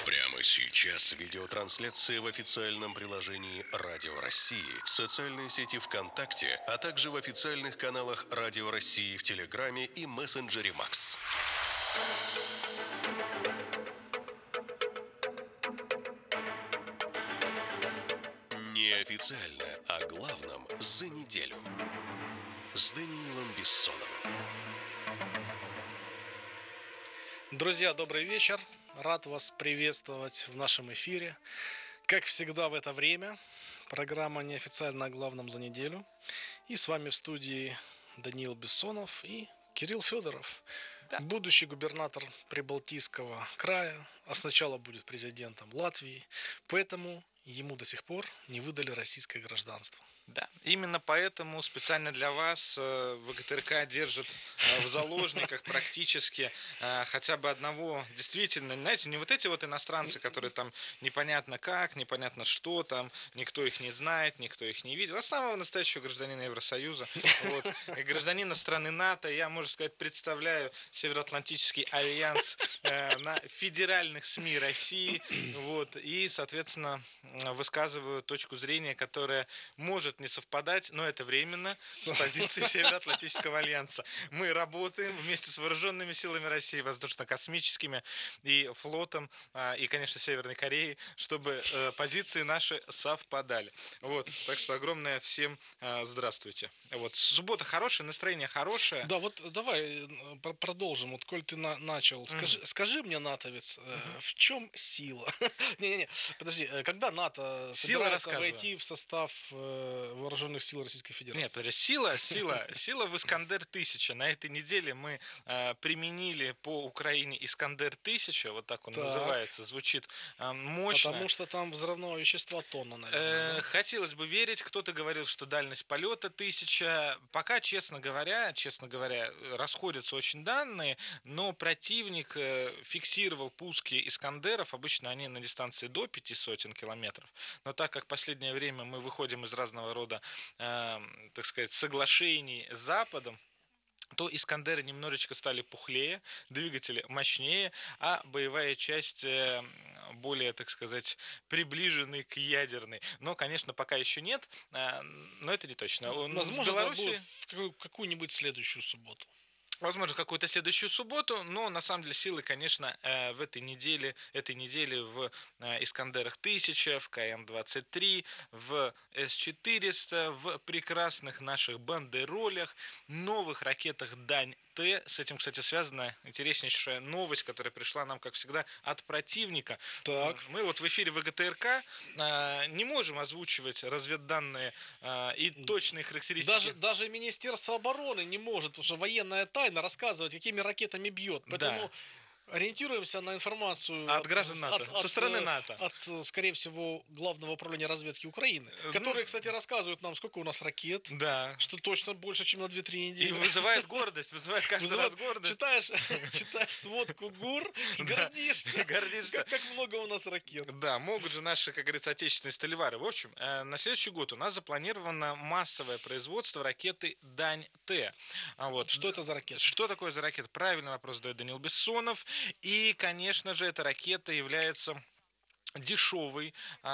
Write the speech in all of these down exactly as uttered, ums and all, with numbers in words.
Прямо сейчас видеотрансляция в официальном приложении Радио России, в социальной сети ВКонтакте, а также в официальных каналах Радио России в Телеграме и мессенджере Макс. Неофициально о главном за неделю с Даниилом Бессоновым. Друзья, добрый вечер. Рад вас приветствовать в нашем эфире. Как всегда в это время, программа неофициально о главном за неделю. И с вами в студии Даниил Бессонов и Кирилл Федоров, да. Будущий губернатор Прибалтийского края, а сначала будет президентом Латвии, поэтому ему до сих пор не выдали российское гражданство. Да, именно поэтому специально для вас ВГТРК держит в заложниках практически хотя бы одного, действительно, знаете, не вот эти вот иностранцы, которые там непонятно как, непонятно что там, никто их не знает, никто их не видел, а самого настоящего гражданина Евросоюза, вот, гражданина страны НАТО. Я, можно сказать, представляю Североатлантический альянс на федеральных СМИ России, вот, и, соответственно, высказываю точку зрения, которая может не совпадать, но это временно, с позиции Североатлантического альянса. Мы работаем вместе с вооруженными силами России, воздушно-космическими и флотом, и, конечно, Северной Кореей, чтобы позиции наши совпадали. Вот, так что огромное всем здравствуйте. Вот, суббота хорошая, настроение хорошее. Да, вот давай продолжим. Вот, коль ты на- начал, скажи, mm-hmm. скажи мне, натовец, mm-hmm. в чем сила? Не-не-не, подожди, когда НАТО собирается войти в состав Вооруженных сил Российской Федерации? Нет, то есть сила, сила, сила в Искандер тысяча. На этой неделе мы э, применили по Украине Искандер тысяча, вот так он так. называется, звучит э, мощно. Потому что там взрывного вещества тонна, наверное. Э, да? Хотелось бы верить, кто-то говорил, что дальность полета тысяча. Пока, честно говоря, честно говоря, расходятся очень данные, но противник э, фиксировал пуски Искандеров, обычно они на дистанции до пяти сотен километров, но так как в последнее время мы выходим из разного рода, э, так сказать, соглашений с Западом, то Искандеры немножечко стали пухлее, двигатели мощнее, а боевая часть э, более, так сказать, приближенной к ядерной. Но, конечно, пока еще нет, э, но это не точно. Возможно, Беларуси... это будет в какую- какую-нибудь следующую субботу. Возможно, какую-то следующую субботу, но на самом деле силы, конечно, в этой неделе, этой неделе в Искандерах тысяча, в Ка М двадцать три, в С четыреста, в прекрасных наших бандеролях, новых ракетах Дань-Т. С этим, кстати, связана интереснейшая новость, которая пришла нам, как всегда, от противника. Так. Мы вот в эфире ВГТРК не можем озвучивать разведданные и точные характеристики. Даже, даже Министерство обороны не может, потому что военная тайна рассказывать, какими ракетами бьет. Поэтому да. ориентируемся на информацию от, от граждан НАТО, от, со стороны НАТО. От, скорее всего, Главного управления разведки Украины, которые, ну, кстати, рассказывают нам, сколько у нас ракет, да. что точно больше, чем на две-три недели. И вызывает гордость, вызывает каждый вызывает, раз гордость. Читаешь, читаешь сводку ГУР и гордишься, гордишься. Как, как много у нас ракет. Да, могут же наши, как говорится, отечественные столевары. В общем, на следующий год у нас запланировано массовое производство ракеты Дань-Т. Вот. Что это за ракета? Что такое за ракета? Правильный вопрос задает Даниил Бессонов. И, конечно же, эта ракета является дешевой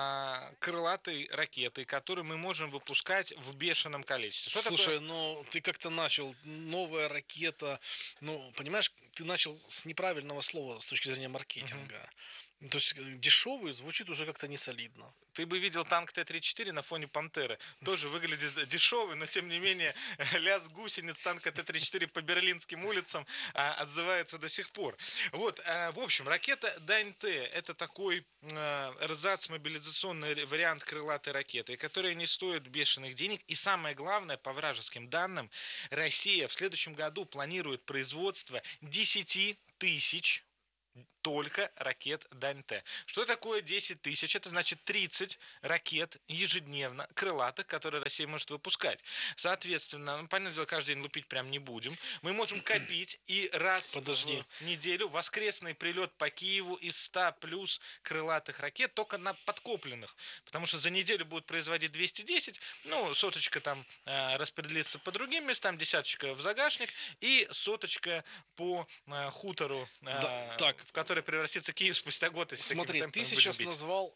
а, крылатой ракетой, которую мы можем выпускать в бешеном количестве. Что Слушай, такое? ну ты как-то начал, новая ракета, ну, понимаешь, ты начал с неправильного слова с точки зрения маркетинга. Uh-huh. То есть дешевый звучит уже как-то не солидно. Ты бы видел танк Т тридцать четыре на фоне Пантеры. Тоже выглядит дешевый, но тем не менее лязг гусениц танка Т тридцать четыре по берлинским улицам а, отзывается до сих пор. Вот, а, в общем, ракета Дань-Т – это такой а, эрзац-мобилизационный вариант крылатой ракеты, которая не стоит бешеных денег. И самое главное, по вражеским данным, Россия в следующем году планирует производство десять тысяч только ракет Дань-Т. Что такое десять тысяч? Это значит тридцать ракет ежедневно крылатых, которые Россия может выпускать. Соответственно, ну, понятное дело, каждый день лупить прям не будем. Мы можем копить и раз Подожди. в неделю воскресный прилет по Киеву из ста плюс крылатых ракет, только на подкопленных. Потому что за неделю будут производить двести десять, ну, соточка там э, распределится по другим местам, десяточка в загашник и соточка по э, хутору, э, да, так. в котором которой превратится Киев спустя год, если Смотри, такими темпами ты будем сейчас бить. назвал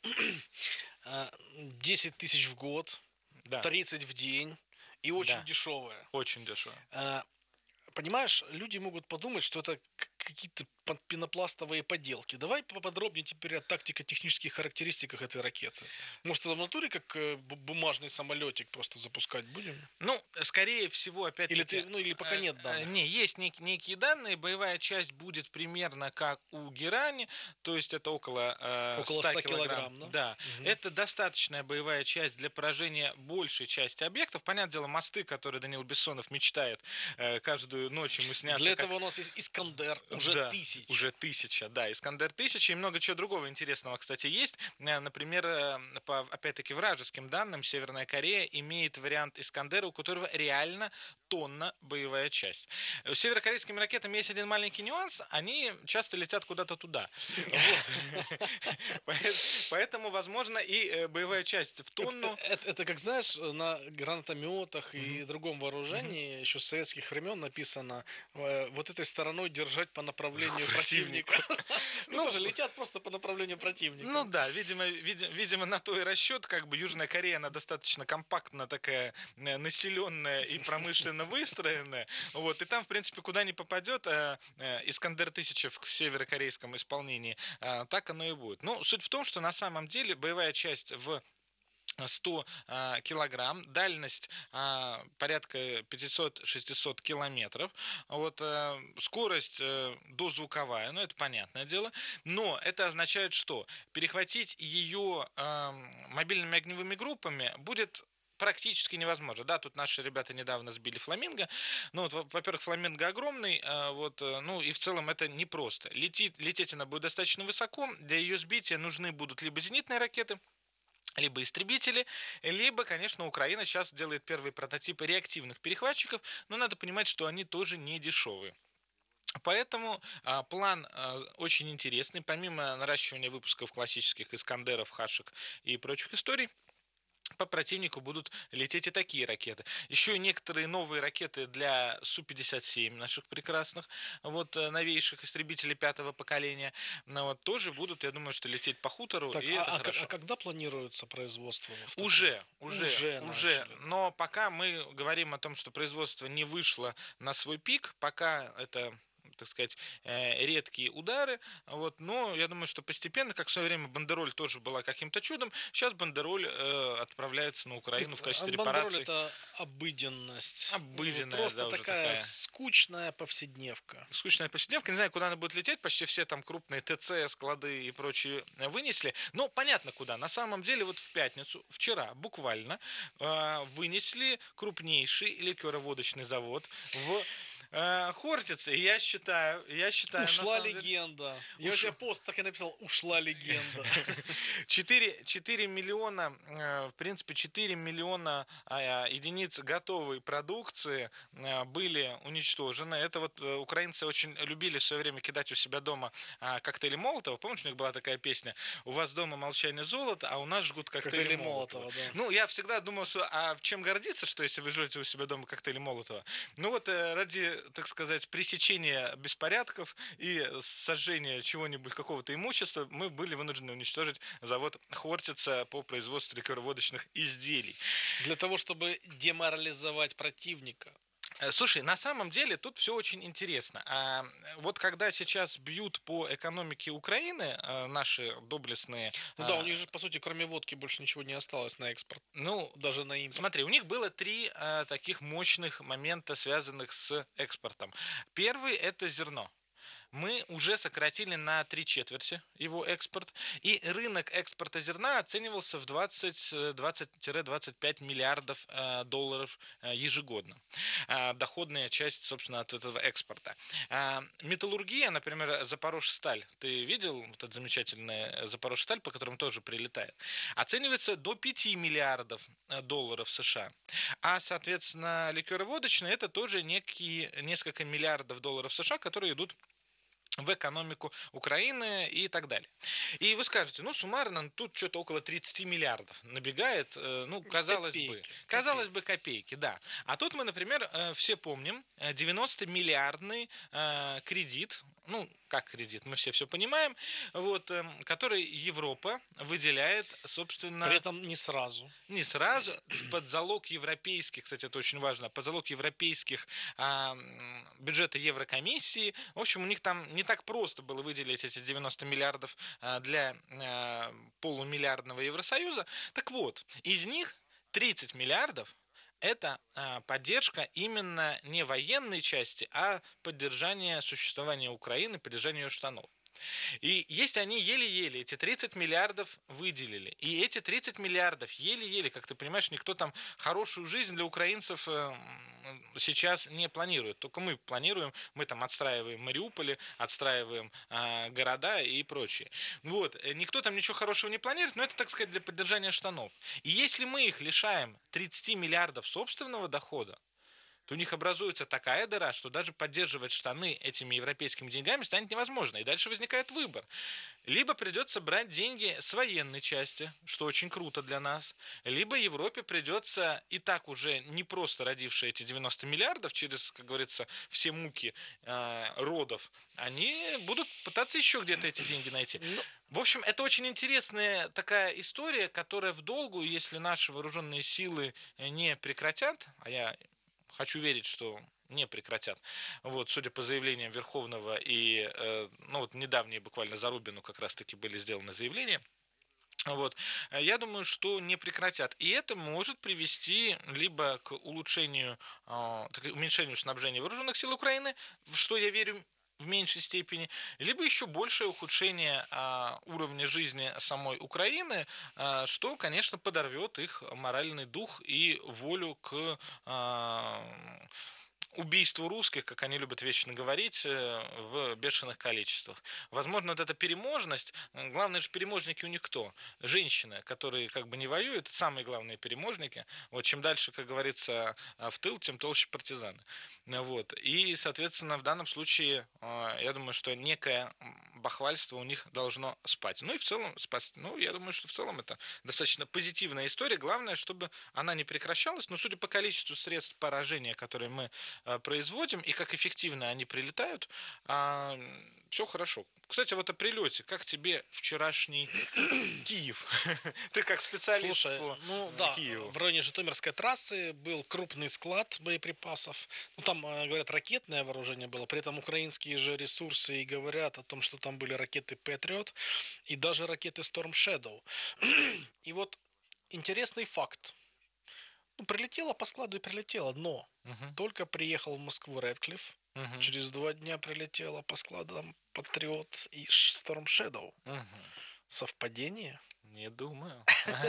десять тысяч в год, Да. тридцать в день и очень Да. дешевое. Очень дешево. А, Понимаешь, люди могут подумать, что это к- какие-то пон- пенопластовые поделки. Давай поподробнее теперь о тактико-технических характеристиках этой ракеты. Может, это в натуре как э, бу- бумажный самолетик просто запускать будем? Ну, скорее всего, опять-таки... Или ты, ну или пока э, нет э, данных. Не, есть нек- некие данные. Боевая часть будет примерно как у Герани, то есть это около, э, Около ста ста килограмм. килограмм, да? Да. Мгм. Это достаточная боевая часть для поражения большей части объектов. Понятное дело, мосты, которые Данил Бессонов мечтает э, каждую ночь ему снятся. Для как- этого у нас есть Искандер, уже Да, тысяча. Уже тысяча, да. Искандер тысяча и много чего другого интересного, кстати, есть. Э, Например, э, по, опять-таки, вражеским данным, Северная Корея имеет вариант Искандера, у которого реально тонна боевая часть. У северокорейскими ракетами есть один маленький нюанс. Они часто летят куда-то туда. Вот. Поэтому, возможно, и э, боевая часть в тонну. Это, это- это как, знаешь, на гранатометах и другом вооружении еще с советских времен написано э, вот этой стороной держать по направлению Противнику. противника. Ну, тоже летят просто по направлению противника. Ну да, видимо, види- видимо, на то и расчет, как бы Южная Корея, она достаточно компактно такая э, населенная и промышленно выстроенная, вот, и там, в принципе, куда ни попадет, э, э, Искандер тысяча в северокорейском исполнении, э, так оно и будет. Ну, суть в том, что на самом деле боевая часть в сто а, килограмм, дальность а, порядка пятьсот-шестьсот километров, вот, а, скорость а, дозвуковая, ну это понятное дело, но это означает, что перехватить ее а, мобильными огневыми группами будет практически невозможно. Да, тут наши ребята недавно сбили фламинго. Ну, вот, во-первых, фламинго огромный, а, вот, ну и в целом это непросто. Летит, лететь она будет достаточно высоко, для ее сбития нужны будут либо зенитные ракеты, либо истребители, либо, конечно, Украина сейчас делает первые прототипы реактивных перехватчиков, но надо понимать, что они тоже не дешевые. Поэтому а, план а, очень интересный. Помимо наращивания выпусков классических Искандеров, Хашек и прочих историй, по противнику будут лететь и такие ракеты. Еще и некоторые новые ракеты для Су пятьдесят семь наших прекрасных, вот, новейших истребителей пятого поколения, но вот, тоже будут, я думаю, что лететь по хутору, Так, и а, это а, хорошо. а когда планируется производство? в таком? Уже, уже, Уже уже, начали. но пока мы говорим о том, что производство не вышло на свой пик, пока это, так сказать, э, редкие удары, вот, но я думаю, что постепенно, как в свое время бандероль тоже была каким-то чудом, сейчас бандероль э, отправляется на Украину в качестве А бандероль репараций. это обыденность. Обыденная, Просто да, уже такая, такая. скучная повседневка. Скучная повседневка, не знаю, куда она будет лететь, почти все там крупные ТЦ, склады и прочие вынесли, но понятно куда. На самом деле вот в пятницу, вчера буквально, э, вынесли крупнейший ликероводочный завод в э, Хортице. И я считаю, я считаю... на Ушла самом деле, легенда. Я Уш- у тебя пост так и написал. Ушла легенда. четыре, четыре миллиона, э, в принципе, четыре миллиона а, единиц готовой продукции э, были уничтожены. Это вот э, украинцы очень любили в свое время кидать у себя дома а, коктейли Молотова. Помнишь, у них была такая песня? У вас дома молчание золото, а у нас жгут коктейли, Коктейли Молотова. Молотова, да. Ну, я всегда думал, что а чем гордиться, что если вы жжете у себя дома коктейли Молотова? Ну вот э, ради, так сказать, пресечения беспорядков и сожжения чего-нибудь, какого-то имущества, мы были вынуждены уничтожить завод Хортица по производству ликероводочных изделий. Для того, чтобы деморализовать противника. Э, Слушай, на самом деле тут все очень интересно. А, вот когда сейчас бьют по экономике Украины э, наши доблестные... Ну да, а, у них же, по сути, кроме водки больше ничего не осталось на экспорт. ну, Даже на импорт. Смотри, у них было три э, таких мощных момента, связанных с экспортом. Первый – это зерно. Мы уже сократили на три четверти его экспорт, и рынок экспорта зерна оценивался в двадцать-двадцать пять миллиардов э, долларов э, ежегодно. Э, доходная часть, собственно, от этого экспорта. Э, металлургия, например, Запорожсталь, ты видел вот этот замечательный Запорожсталь, по которому тоже прилетает, оценивается до пяти миллиардов долларов США. А, соответственно, ликероводочные – это тоже некие, несколько миллиардов долларов США, которые идут в экономику Украины и так далее. И вы скажете, ну, суммарно, тут что-то около тридцать миллиардов набегает, э, ну, казалось Копейки, бы. копейки. Казалось бы, копейки, да. А тут мы, например, э, все помним девяносто миллиардный э, кредит ну, как кредит, мы все все понимаем, вот, который Европа выделяет, собственно... При этом не сразу. Не сразу, под залог европейских, кстати, это очень важно, под залог европейских а, бюджета Еврокомиссии. В общем, у них там не так просто было выделить эти девяносто миллиардов а, для а, полумиллиардного Евросоюза. Так вот, из них тридцать миллиардов это а, поддержка именно не военной части, а поддержание существования Украины, поддержание ее штанов. И если они еле-еле эти тридцать миллиардов выделили, и эти тридцать миллиардов еле-еле, как ты понимаешь, никто там хорошую жизнь для украинцев сейчас не планирует. Только мы планируем, мы там отстраиваем Мариуполь, отстраиваем а, города и прочее. Вот. Никто там ничего хорошего не планирует, но это, так сказать, для поддержания штанов. И если мы их лишаем тридцать миллиардов собственного дохода, то у них образуется такая дыра, что даже поддерживать штаны этими европейскими деньгами станет невозможно. И дальше возникает выбор. Либо придется брать деньги с военной части, что очень круто для нас, либо Европе придется, и так уже не просто родившие эти девяносто миллиардов, через, как говорится, все муки э, родов, они будут пытаться еще где-то эти деньги найти. В общем, это очень интересная такая история, которая в долгую, если наши вооруженные силы не прекратят, а я... хочу верить, что не прекратят. Вот, судя по заявлениям Верховного и, э, ну, вот недавние буквально за Рубину как раз-таки были сделаны заявления. Вот, я думаю, что не прекратят. И это может привести либо к улучшению, э, так, уменьшению снабжения вооруженных сил Украины, в что я верю в меньшей степени, либо еще большее ухудшение а, уровня жизни самой Украины, а, что, конечно, подорвет их моральный дух и волю к а, убийству русских, как они любят вечно говорить, в бешеных количествах. Возможно, вот эта переможность, главные же переможники у них кто? Женщины, которые как бы не воюют, самые главные переможники. Вот чем дальше, как говорится, в тыл, тем толще партизаны. Вот. И, соответственно, в данном случае, я думаю, что некое бахвальство у них должно спать. Ну и в целом спать. Ну, я думаю, что в целом это достаточно позитивная история. Главное, чтобы она не прекращалась. Но судя по количеству средств поражения, которые мы производим и как эффективно они прилетают, все хорошо. Кстати, вот о прилете. Как тебе вчерашний Киев? Ты как специалист Слушай, по ну да, Киеву. в районе Житомирской трассы был крупный склад боеприпасов. Ну там, говорят, ракетное вооружение было. При этом украинские же ресурсы и говорят о том, что там были ракеты Patriot и даже ракеты Storm Shadow. И вот интересный факт. Ну, прилетело по складу и прилетело, но uh-huh. только приехал в Москву Рэдклифф, uh-huh. через два дня прилетело по складам Патриот и Storm Shadow. Uh-huh. Совпадение? Не думаю.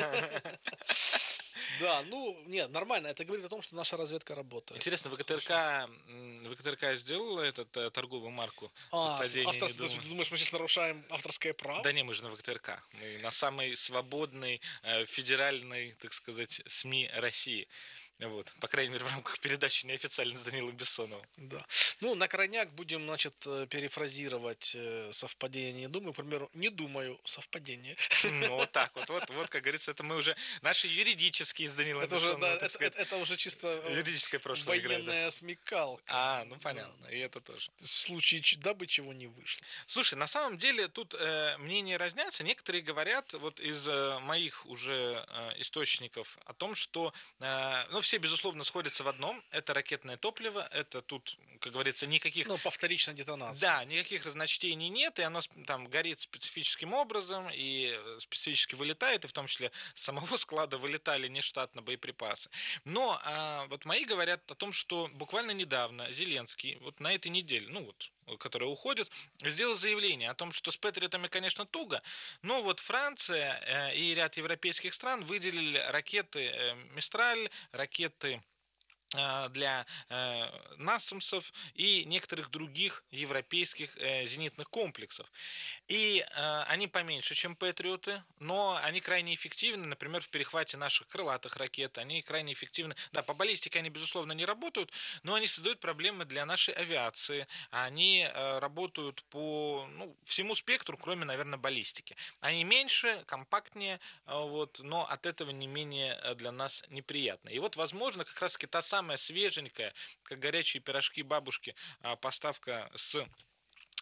Да, ну, нет, нормально. Это говорит о том, что наша разведка работает. Интересно, ВКТРК, ВКТРК сделала эту торговую марку? А, автор... ты думаешь, мы сейчас нарушаем авторское право? Да не, мы же на ВКТРК. Мы на самой свободной федеральной, так сказать, СМИ России. Вот, по крайней мере, в рамках передачи неофициально с Данилом Бессоновым. Да. Ну, на крайняк будем, значит, перефразировать совпадение. Не думаю, к примеру, не думаю совпадение. Ну, вот так вот, вот, вот, как говорится, это мы уже наши юридические с Данилом это Бессоновым, уже, да, так сказать, это, это уже чисто юридическое прошлое военная играет, да. смекалка. А, ну понятно, да. И это тоже. В случае, дабы чего не вышло. Слушай, на самом деле тут э, мнения разнятся. Некоторые говорят, вот из э, моих уже э, источников, о том, что, э, ну, все, безусловно, сходятся в одном. Это ракетное топливо. Это тут, как говорится, никаких... Ну, по вторичной детонации. Да, никаких разночтений нет. И оно там горит специфическим образом. И специфически вылетает. И в том числе с самого склада вылетали нештатно боеприпасы. Но а, вот мои говорят о том, что буквально недавно Зеленский, вот на этой неделе, ну вот, которая уходит, сделал заявление о том, что с Патриотами, конечно, туго, но вот Франция э, и ряд европейских стран выделили ракеты э, «Мистраль», ракеты для э, насамсов и некоторых других европейских э, зенитных комплексов. И э, они поменьше, чем Патриоты, но они крайне эффективны, например, в перехвате наших крылатых ракет, они крайне эффективны. Да, по баллистике они, безусловно, не работают, но они создают проблемы для нашей авиации. Они э, работают по ну, всему спектру, кроме, наверное, баллистики. Они меньше, компактнее, э, вот, но от этого не менее для нас неприятно. И вот, возможно, как раз-таки та самая самая свеженькая, как горячие пирожки бабушки, поставка с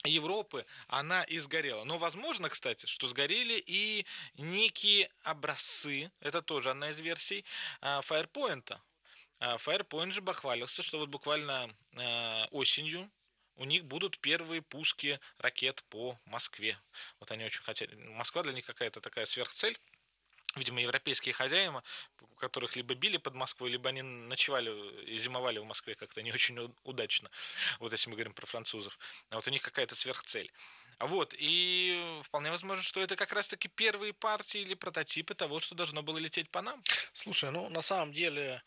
Европы, она и сгорела. Но возможно, кстати, что сгорели и некие образцы, это тоже одна из версий, Firepoint. Firepoint же бахвалился, что вот буквально осенью у них будут первые пуски ракет по Москве. Вот они очень хотели. Москва для них какая-то такая сверхцель. Видимо, европейские хозяева, которых либо били под Москвой, либо они ночевали и зимовали в Москве как-то не очень удачно. Вот если мы говорим про французов. Вот у них какая-то сверхцель. Вот, и вполне возможно, что это как раз-таки первые партии или прототипы того, что должно было лететь по нам. Слушай, ну на самом деле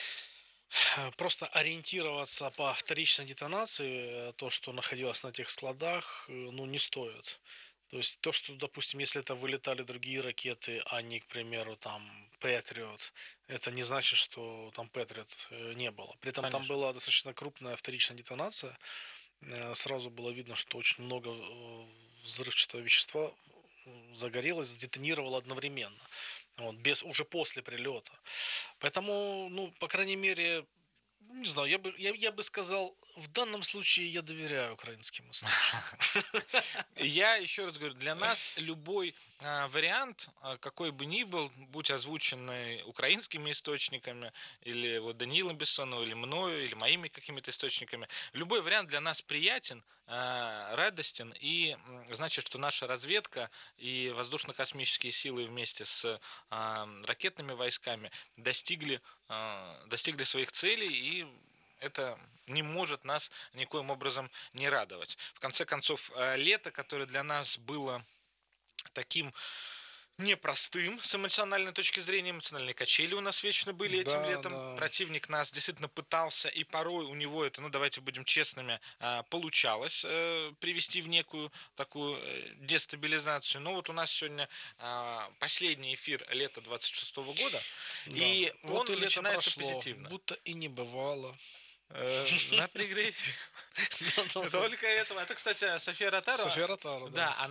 просто ориентироваться по вторичной детонации, то, что находилось на тех складах, ну не стоит. То есть то, что, допустим, если это вылетали другие ракеты, а не, к примеру, там Патриот, это не значит, что там Патриот не было. При этом Конечно. Там была достаточно крупная вторичная детонация. Сразу было видно, что очень много взрывчатого вещества загорелось, сдетонировало одновременно. Вот, без, уже после прилета. Поэтому, ну, по крайней мере, не знаю, я бы, я, я бы сказал, в данном случае я доверяю украинским источникам. Я еще раз говорю, для нас любой а, вариант, а, какой бы ни был, будь озвученный украинскими источниками, или вот Даниилом Бессоновым, или мною, или моими какими-то источниками, любой вариант для нас приятен, а, радостен, и значит, что наша разведка и воздушно-космические силы вместе с а, ракетными войсками достигли, а, достигли своих целей, и это не может нас никоим образом не радовать. В конце концов, лето, которое для нас было таким непростым с эмоциональной точки зрения, эмоциональные качели у нас вечно были этим да, летом. Да. Противник нас действительно пытался, и порой у него это, ну давайте будем честными, получалось привести в некую такую дестабилизацию. Но вот у нас сегодня последний эфир лета двадцать шестого года, да. и вот он и начинается прошло, позитивно. Будто и не бывало. На пригреве. Только этого. Это, кстати, София Ротару. София Ротару, да. Да,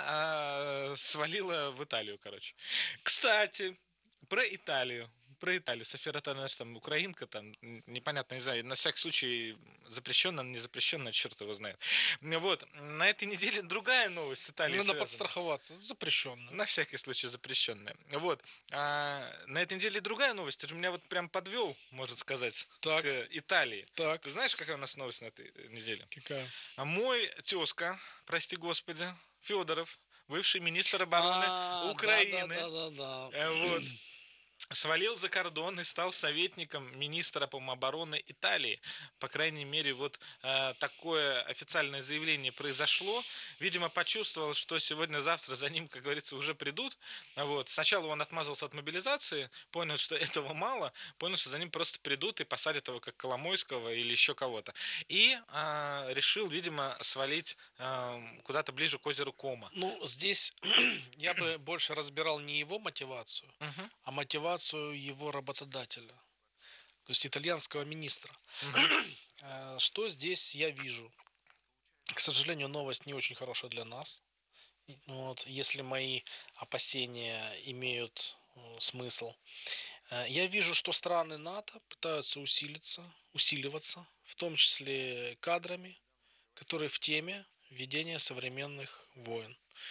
она свалила в Италию, короче. Кстати, про Италию. Про Италию. София Ротару, знаешь, там украинка, там непонятно, не знаю, на всякий случай запрещенно, не запрещенно, черт его знает. Вот, на этой неделе другая новость с Италией. Надо подстраховаться, запрещенно. На всякий случай запрещенная. Вот, а, на этой неделе другая новость, ты же меня вот прям подвел, можно сказать, так. к Италии. Так. Ты знаешь, какая у нас новость на этой неделе? Какая? А мой тезка, прости господи, Федоров, бывший министр обороны а, Украины. Да, да, да, да, да. Вот. Свалил за кордон и стал советником министра по обороны Италии. По крайней мере, вот э, такое официальное заявление произошло. Видимо, почувствовал, что сегодня-завтра за ним, как говорится, уже придут. Вот. Сначала он отмазался от мобилизации, понял, что этого мало, понял, что за ним просто придут и посадят его как Коломойского или еще кого-то. И э, решил, видимо, свалить э, куда-то ближе к озеру Кома. Ну, здесь я бы больше разбирал не его мотивацию, uh-huh. а мотивацию его работодателя, то есть итальянского министра. Uh-huh. Что здесь я вижу? К сожалению, новость не очень хорошая для нас. Вот, если мои опасения имеют смысл. Я вижу, что страны НАТО пытаются усилиться, усиливаться, в том числе кадрами, которые в теме ведения современных войн.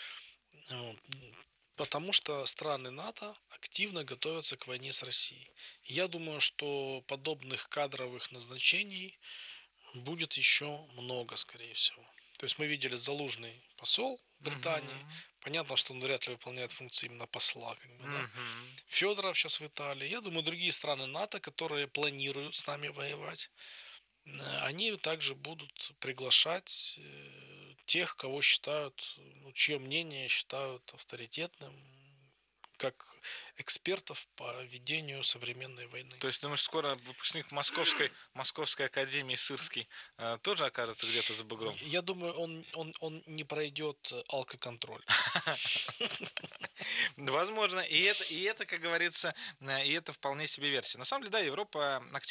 Вот. Потому что страны НАТО активно готовятся к войне с Россией. Я думаю, что подобных кадровых назначений будет еще много, скорее всего. То есть мы видели Залужный посол Британии. Uh-huh. Понятно, что он вряд ли выполняет функции именно посла. Как бы, uh-huh. да? Федоров сейчас в Италии. Я думаю, другие страны НАТО, которые планируют с нами воевать, они также будут приглашать тех, кого считают, ну, чье мнение считают авторитетным, как экспертов по ведению современной войны. То есть, думаешь, скоро выпускник Московской, Московской академии Сырский э, тоже окажется где-то за бугром? Я думаю, он, он, он не пройдет алкоконтроль. Возможно. И это, и это, как говорится, и это вполне себе версия. На самом деле, да, Европа активно